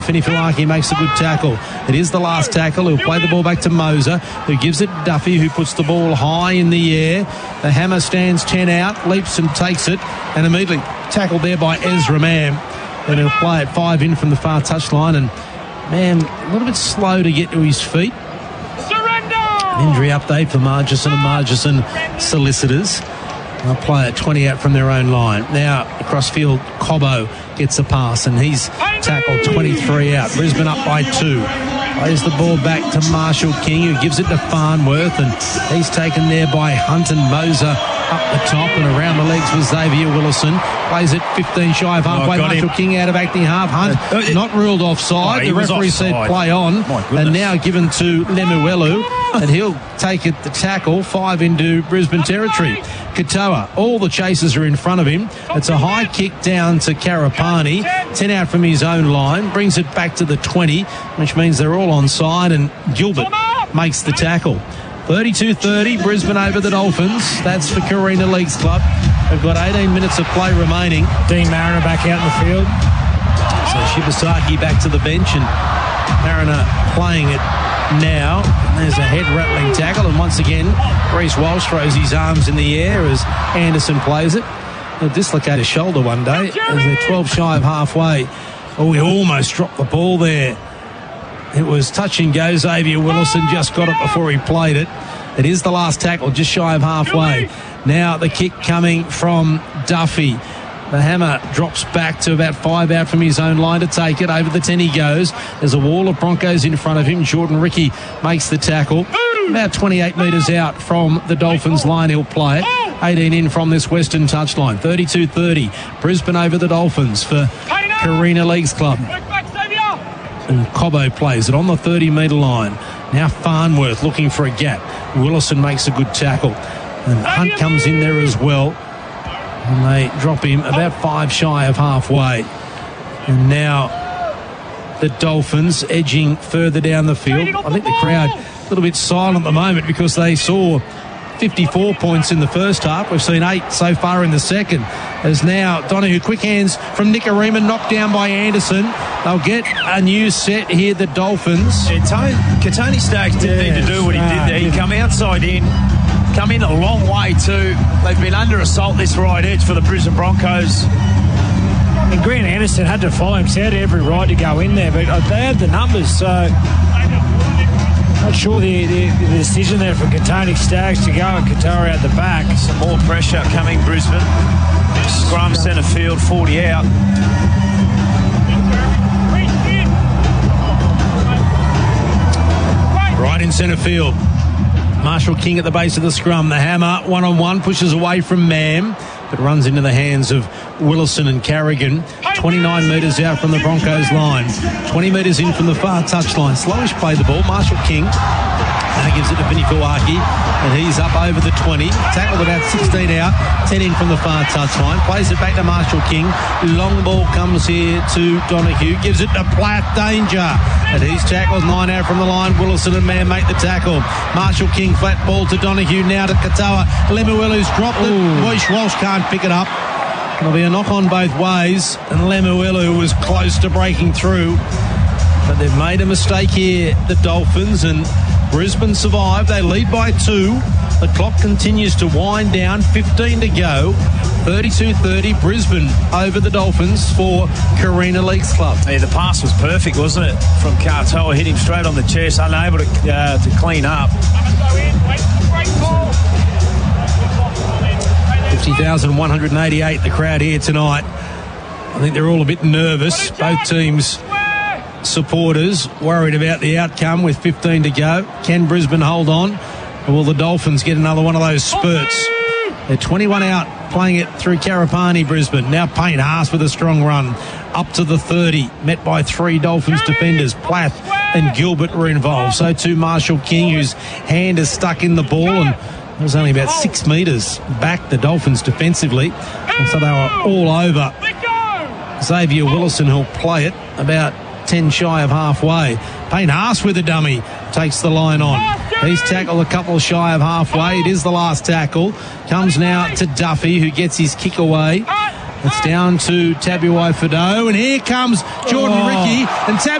Finifuaki makes a good tackle. It is the last tackle. He'll play the ball back to Moser, who gives it Duffy, who puts the ball high in the air. The Hammer stands 10 out, leaps and takes it, and immediately tackled there by Ezra Mam. And he'll play it 5 in from the far touchline, and Mam a little bit slow to get to his feet. Surrender! An injury update for Margison and Margison solicitors. They'll play it 20 out from their own line. Now, across field, Cobbo gets a pass, and he's tackled 23 out. Brisbane up by 2. Plays the ball back to Marshall King, who gives it to Farnworth, and he's taken there by Hunt and Moser up the top and around the legs with Xavier Willison. Plays it 15 shy of halfway. Marshall King out of acting half. Hunt not ruled offside. The referee said play on, and now given to Lemuelu, and he'll take it the tackle 5 into Brisbane territory. Katoa, all the chasers are in front of him. It's a high kick down to Karapani, 10 out from his own line, brings it back to the 20, which means they're all onside, and Gilbert makes the tackle. 32-30, Brisbane over the Dolphins. That's for Carina Leagues Club. They've got 18 minutes of play remaining. Dean Mariner back out in the field. So Shibasaki back to the bench, and Mariner playing it now. There's a head-rattling tackle, and once again, Reece Walsh throws his arms in the air as Anderson plays it. He'll dislocate his shoulder one day as they're 12 shy of halfway. Oh, he almost dropped the ball there. It was touch and go. Xavier Willison just got it before he played it. It is the last tackle, just shy of halfway. Now the kick coming from Duffy. The Hammer drops back to about 5 out from his own line to take it. Over the 10 he goes. There's a wall of Broncos in front of him. Jordan Ricky makes the tackle. About 28 metres out from the Dolphins line, he'll play it. 18 in from this western touchline. 32-30. Brisbane over the Dolphins for Carina Leagues Club. And Cobbo plays it on the 30-metre line. Now Farnworth looking for a gap. Willison makes a good tackle. And Hunt comes in there as well. And they drop him about 5 shy of halfway. And now the Dolphins edging further down the field. I think the crowd a little bit silent at the moment because they saw 54 points in the first half. We've seen 8 so far in the second. As now Donahue, quick hands from Nicarima, knocked down by Anderson. They'll get a new set here, the Dolphins. Tony Staggs didn't need to do what he did there. He come outside in, come in a long way too. They've been under assault this right edge for the Brisbane Broncos. And Grant Anderson had to follow him, so he had every right to go in there, but they had the numbers, so not sure the decision there for Tony Staggs to go and Katoa out the back. Some more pressure coming Brisbane. Scrum centre field, 40 out. Right in centre field. Marshall King at the base of the scrum. The Hammer, one-on-one, pushes away from Mam, but runs into the hands of Willison and Carrigan. 29 metres out from the Broncos line. 20 metres in from the far touchline. Slowish play the ball. Marshall King now gives it to Finifuaki, and he's up over the 20. Tackled about 16 out. 10 in from the far touchline. Plays it back to Marshall King. Long ball comes here to Donahue. Gives it to Platt. Danger. And he's tackled 9 out from the line. Willison and Mann make the tackle. Marshall King, flat ball to Donahue. Now to Katoa. Lemuelu's dropped it. Walsh can't pick it up. There'll be a knock on both ways. And Lemuelu was close to breaking through. But they've made a mistake here, the Dolphins, and Brisbane survive. They lead by 2. The clock continues to wind down. 15 to go. 32-30. Brisbane over the Dolphins for Carina Leagues Club. Yeah, the pass was perfect, wasn't it? From Katoa, hit him straight on the chest, unable to clean up. 50,188, the crowd here tonight. I think they're all a bit nervous. Both teams' supporters worried about the outcome with 15 to go. Can Brisbane hold on? Or will the Dolphins get another one of those spurts? They're 21 out, playing it through Karapani, Brisbane. Now Payne Haas with a strong run. Up to the 30, met by 3 Dolphins defenders. Plath and Gilbert were involved. So too Marshall King, whose hand is stuck in the ball, and it was only about 6 metres back, the Dolphins defensively. And so they were all over Xavier Willison, who'll play it about 10 shy of halfway. Payne Haas with a dummy takes the line on. He's tackled a couple shy of halfway. It is the last tackle. Comes now to Duffy, who gets his kick away. It's down to Tabuai Fidow, and here comes Jordan Ricky, and